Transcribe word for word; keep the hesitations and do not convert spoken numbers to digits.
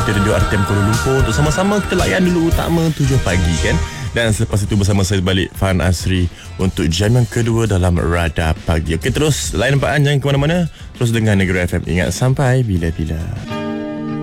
Community Radio R T M Kuala Lumpur untuk sama-sama kita layan dulu utama tujuh pagi kan. Dan selepas itu bersama saya balik Farhan Asri untuk jam yang kedua dalam Radar Pagi. Okey, terus layan nampak jangan ke mana-mana. Terus dengar Negeri F M. Ingat sampai bila-bila.